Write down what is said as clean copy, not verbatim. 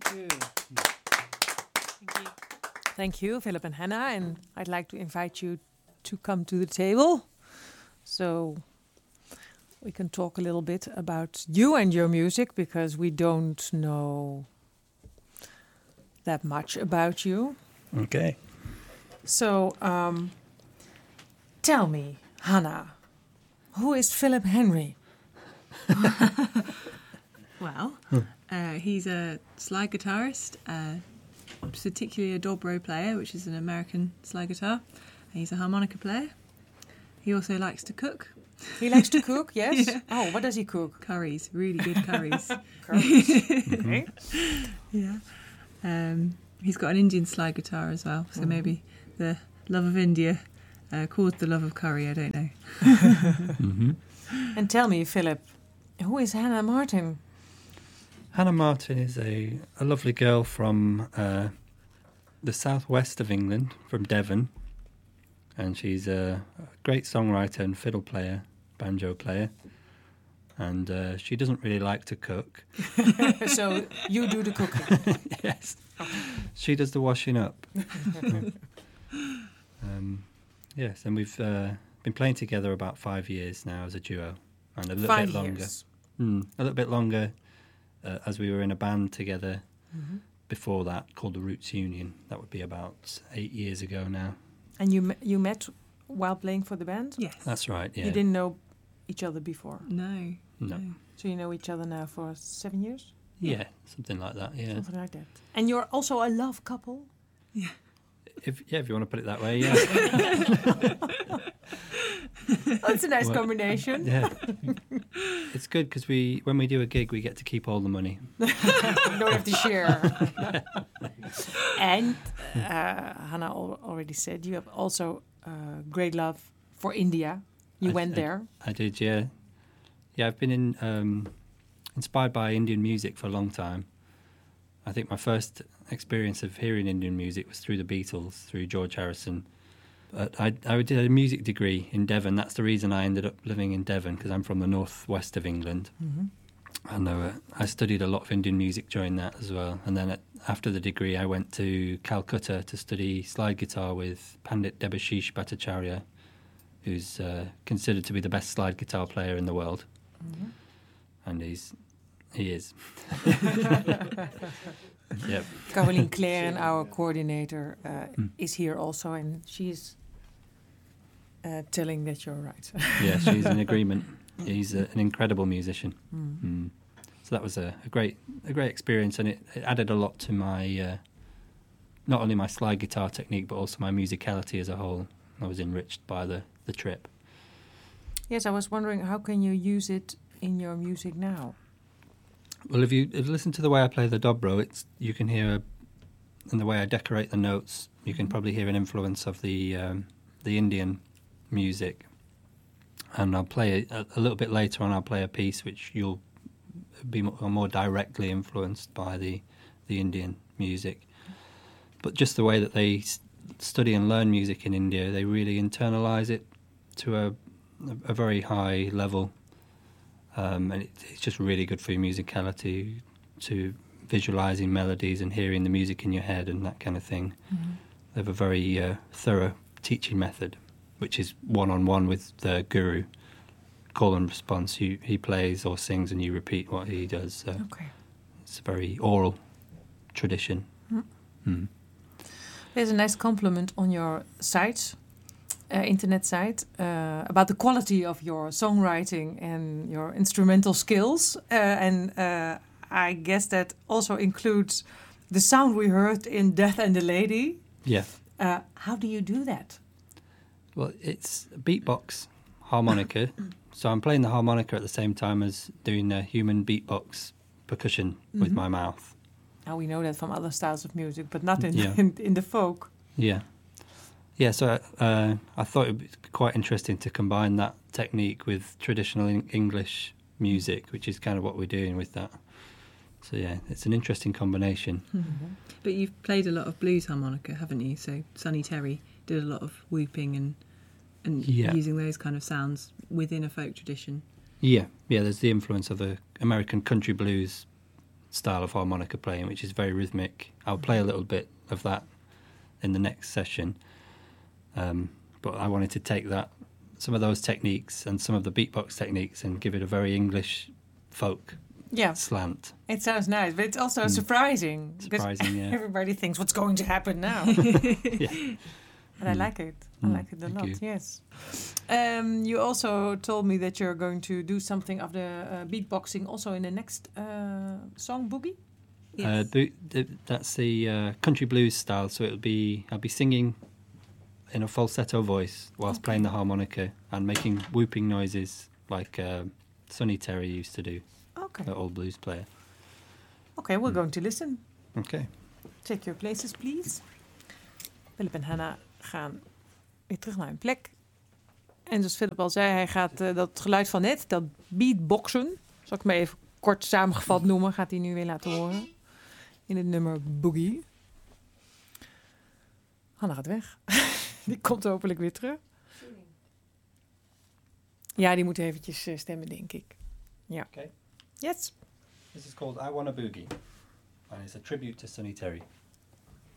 you. Thank you. Thank you, Philip and Hannah. And I'd like to invite you to come to the table so we can talk a little bit about you and your music, because we don't know that much about you. Okay. So, tell me, Hannah, who is Philip Henry? Well, he's a slide guitarist, particularly a dobro player, which is an American slide guitar. He's a harmonica player. He also likes to cook. He likes to cook, yes? Yeah. Oh, what does he cook? Curries, really good curries. Curries. Okay. Yeah. He's got an Indian slide guitar as well, so maybe the love of India caused the love of curry, I don't know. And tell me, Philip, who is Hannah Martin? Hannah Martin is a lovely girl from the southwest of England, from Devon. And she's a great songwriter and fiddle player, banjo player. And she doesn't really like to cook. So you do the cooking. Yes. She does the washing up. Yes, and we've been playing together about 5 years now as a duo. And a little 5 bit longer. years. A little bit longer as we were in a band together before that, called the Roots Union. That would be about 8 years ago now. And you met while playing for the band? Yes. That's right, yeah. You didn't know each other before? No. So you know each other now for 7 years? Yeah, something like that, yeah. Something like that. And you're also a love couple? Yeah. If you want to put it that way, yeah. That's a nice combination. Yeah. It's good because when we do a gig, we get to keep all the money. Don't have to share. And Hannah already said you have also great love for India. You went there. I did, yeah. Yeah, I've been inspired by Indian music for a long time. I think my first experience of hearing Indian music was through the Beatles, through George Harrison. I did a music degree in Devon. That's the reason I ended up living in Devon, because I'm from the northwest of England. And I studied a lot of Indian music during that as well. And then after the degree, I went to Calcutta to study slide guitar with Pandit Debashish Bhattacharya, who's considered to be the best slide guitar player in the world. And he is. Yep. Caroline Claire, our coordinator, is here also, and she's telling that you're right. Yeah, she's in agreement. He's an incredible musician. So that was a great experience, and it added a lot to my not only my slide guitar technique, but also my musicality as a whole. I was enriched by the trip. Yes, I was wondering, how can you use it in your music now? Well, if you listen to the way I play the dobro, you can hear, in the way I decorate the notes, you can probably hear an influence of the Indian music. And I'll play a little bit later on. I'll play a piece which you'll be more directly influenced by the Indian music. But just the way that they study and learn music in India, they really internalize it to a very high level. And it's just really good for your musicality, to visualising melodies and hearing the music in your head and that kind of thing. They have a very thorough teaching method, which is one-on-one with the guru, call and response. He plays or sings and you repeat what he does. So it's a very oral tradition. There's a nice compliment on your site, internet site, about the quality of your songwriting and your instrumental skills. And I guess that also includes the sound we heard in Death and the Lady. Yeah. How do you do that? Well, it's beatbox harmonica. So I'm playing the harmonica at the same time as doing a human beatbox percussion with my mouth. Now we know that from other styles of music, but not in the folk. Yeah. Yeah, so I thought it would be quite interesting to combine that technique with traditional English music, which is kind of what we're doing with that. So yeah, it's an interesting combination. But you've played a lot of blues harmonica, haven't you? So Sonny Terry did a lot of whooping and using those kind of sounds within a folk tradition. Yeah, there's the influence of the American country blues style of harmonica playing, which is very rhythmic. I'll play a little bit of that in the next session. But I wanted to take some of those techniques and some of the beatbox techniques and give it a very English folk slant. It sounds nice, but it's also surprising. Surprising, yeah. Everybody thinks, what's going to happen now? Yeah. But I like it. I like it a lot, you. yes. You also told me that you're going to do something of the beatboxing also in the next song, Boogie? Yes. That's the country blues style, so I'll be singing in a falsetto voice whilst playing the harmonica and making whooping noises like Sonny Terry used to do, the old blues player. Okay, we're going to listen. Okay. Take your places, please. Philip en Hannah gaan weer terug naar hun plek. En zoals Philip al zei, hij gaat dat geluid van net, dat beatboxen, zal ik maar even kort samengevat noemen, gaat hij nu weer laten horen. In het nummer Boogie. Hannah gaat weg. Die komt hopelijk weer terug. Ja, die moet eventjes stemmen, denk ik. Ja. Okay. Yes. This is called I Wanna Boogie, and it's a tribute to Sonny Terry.